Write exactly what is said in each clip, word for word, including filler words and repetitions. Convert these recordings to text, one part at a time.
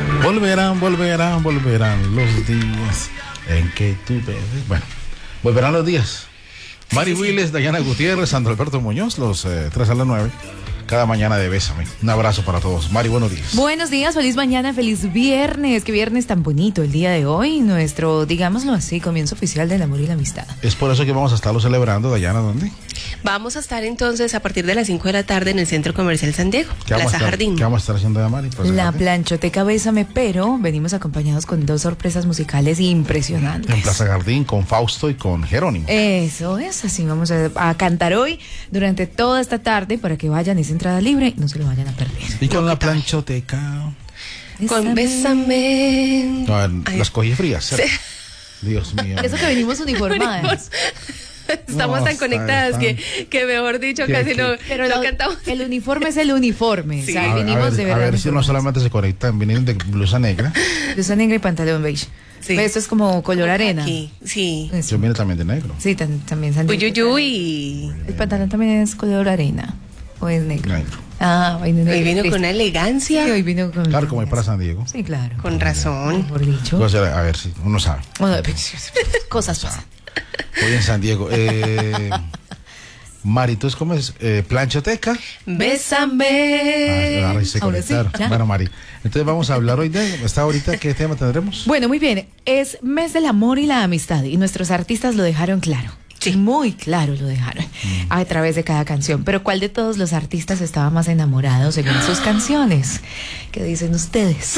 Volverán, volverán, volverán los días en que tú ves. Bueno, volverán los días. Mari Willes, Dayana Gutiérrez, Sandro Alberto Muñoz, los eh, tres a las nueve. Cada mañana de Bésame. Un abrazo para todos. Mari, buenos días. Buenos días, feliz mañana, feliz viernes. Qué viernes tan bonito el día de hoy. Nuestro, digámoslo así, comienzo oficial del amor y la amistad. Es por eso que vamos a estarlo celebrando, Dayana, ¿dónde? Vamos a estar entonces a partir de las cinco de la tarde en el Centro Comercial San Diego, Plaza Jardín. ¿Qué vamos a estar haciendo de Mari? La planchoteca Bésame, pero venimos acompañados con dos sorpresas musicales impresionantes. En Plaza Jardín con Fausto y con Jerónimo. Eso es, así vamos a, a cantar hoy durante toda esta tarde para que vayan, es entrada libre y no se lo vayan a perder. Y con la planchoteca. Con Bésame. No, las cogí frías. Sí. Dios mío. Eso que venimos uniformadas. Estamos no, tan conectadas está, está. Que, que mejor dicho ¿Qué, casi qué? no, Pero no lo, cantamos. El uniforme es el uniforme. Sí. O sea, a, vinimos a ver, de verdad. A ver si no solamente se conectan, vienen de blusa negra. Blusa negra y pantalón beige. Sí. Esto es como color arena. Aquí, sí. Eso. Yo vine también de negro. Sí, tam, también San Uy, uy, uy. El pantalón también es color arena. ¿O es negro? Negro. Ah, hoy vino, Hoy vino con una elegancia. Sí, hoy vino con. Claro, como es para San Diego. Sí, claro. Con razón. Mejor dicho. O sea, a ver si uno sabe. Bueno, cosas pasan. Hoy en San Diego. Eh, Mari, ¿tú cómo es? Eh, ¿Planchoteca? Bésame. Ah, ahora sí se Ahora sí, conectaron. ya. Bueno, Mari. Entonces vamos a hablar hoy de esta ahorita. ¿Qué tema tendremos? Bueno, muy bien. Es mes del amor y la amistad y nuestros artistas lo dejaron claro. Sí. Muy claro lo dejaron mm. a través de cada canción. Pero ¿cuál de todos los artistas estaba más enamorado según sus canciones? ¿Qué dicen ustedes?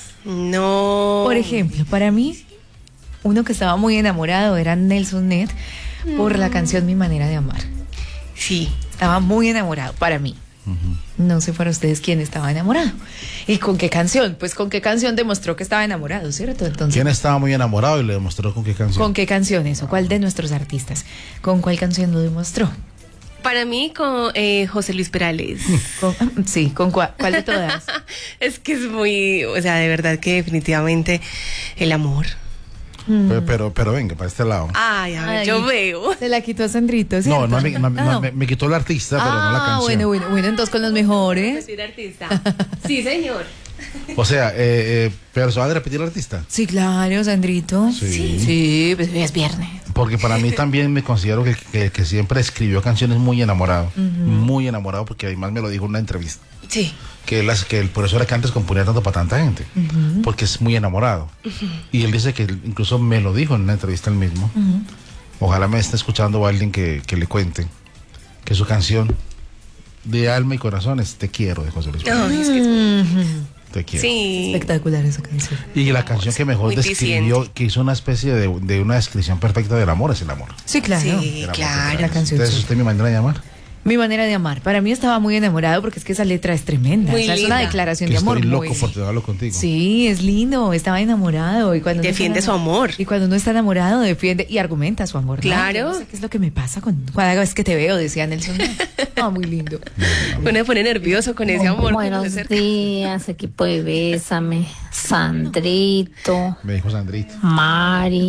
No. Por ejemplo, para mí, uno que estaba muy enamorado era Nelson Ned mm. por la canción Mi Manera de Amar. Sí. Estaba muy enamorado, para mí. Uh-huh. No sé para ustedes quién estaba enamorado. ¿Y con qué canción? Pues con qué canción demostró que estaba enamorado, ¿cierto? Entonces, ¿quién estaba muy enamorado y le demostró con qué canción? ¿Con qué canción eso? ¿Cuál de nuestros artistas? ¿Con cuál canción lo demostró? Para mí con eh, José Luis Perales. ¿Con, sí, ¿con cuál, cuál de todas? Es que es muy, o sea, de verdad que definitivamente el amor. Mm. Pero, pero, pero venga, para este lado. Ay, a ver, Ay, yo veo. Se la quitó a Sandrito, No, ¿cierto? no, me, no, Ah, no, me, me quitó el artista, pero ah, no la canción. bueno, bueno, bueno, entonces con los mejores. Repetir artista. Sí, señor. O sea, eh, eh, pero se va a repetir el artista. Sí, claro, Sandrito. Sí. Sí, pues es viernes. Porque para mí también me considero que, que, que siempre escribió canciones muy enamorado. Uh-huh. Muy enamorado, porque además me lo dijo en una entrevista. Sí. Que, las, que el profesor era que antes componía tanto para tanta gente. Uh-huh. Porque es muy enamorado. Uh-huh. Y él dice que incluso me lo dijo en una entrevista él mismo. Uh-huh. Ojalá me esté escuchando alguien que, que le cuente que su canción de alma y corazón es Te Quiero de José Luis Perales. No, es que es... Uh-huh. Te Quiero. Sí. Espectacular esa canción. Y la canción que mejor Muy describió, diciente. que hizo una especie de, de una descripción perfecta del amor, es el amor. Sí, claro. Sí, claro. La canción. Entonces, ¿usted Mi Manera de Amar? Mi Manera de Amar. Para mí estaba muy enamorado porque es que esa letra es tremenda. Muy o sea, es una linda. declaración Que de amor. estoy loco muy... por tenerlo contigo. Sí, es lindo. Estaba enamorado. Y cuando Defiende su amor. Y cuando uno está enamorado, defiende y argumenta su amor. ¿no? Claro. Yo no sé qué es lo que me pasa con cada vez que te veo, decía Nelson. Ah, muy lindo. Uno se pone nervioso con ese amor. Buenos días, equipo de Bésame. Sandrito. Me dijo Sandrito. Mari.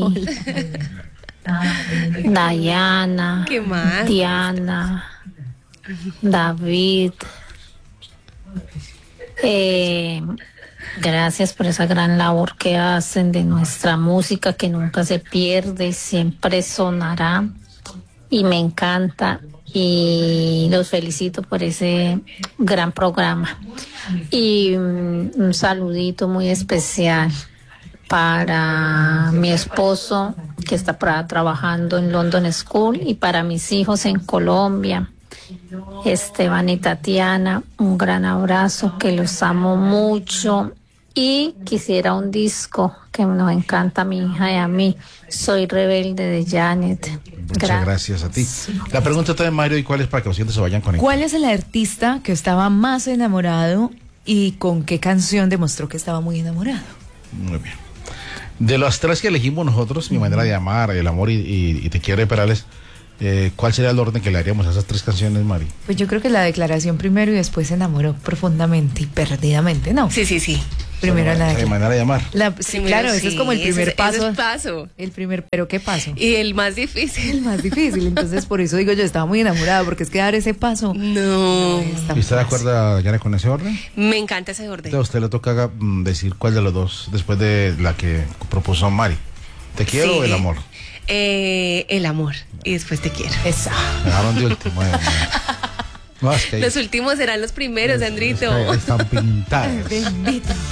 Dayana. ¿Qué más? Diana. David. Eh, gracias por esa gran labor que hacen de nuestra música que nunca se pierde y siempre sonará. Y me encanta. Y los felicito por ese gran programa. Y um, un saludito muy especial para mi esposo que está para, trabajando en London School y para mis hijos en Colombia, Esteban y Tatiana. Un gran abrazo, que los amo mucho. Y quisiera un disco que nos encanta a mi hija y a mí. Soy Rebelde de Janet. Muchas Gra- gracias a ti. La pregunta está de Mario, ¿y cuál es para que los oyentes se vayan conectando? ¿Cuál es el artista que estaba más enamorado y con qué canción demostró que estaba muy enamorado? Muy bien. De las tres que elegimos nosotros, Mi Manera de Amar, El Amor y, y, y Te Quiero de Perales, Eh, ¿Cuál sería el orden que le haríamos a esas tres canciones, Mari? Pues yo creo que la declaración primero y después se enamoró profundamente y perdidamente, ¿no? Sí, sí, sí. Primero Se la le manera de llamar. La, sí, Primero claro, sí, ese es como el ese primer es- paso. ese es paso. El primer, pero ¿qué paso? Y el más El difícil. más difícil, entonces por eso digo yo estaba muy enamorada, porque es que dar ese paso No. es tan ¿Y está de fácil. acuerdo, Yana, con ese orden? Me encanta ese orden. Entonces a usted le toca mm, decir cuál de los dos, después de la que propuso Mari. ¿Te quiero Sí. o el amor? Eh, el amor. Y después te quiero. Esa. Me dejaron de último. eh, no, es que ahí- Los últimos serán los primeros, es- Sandrito. es que ahí están pintadas. Bendita.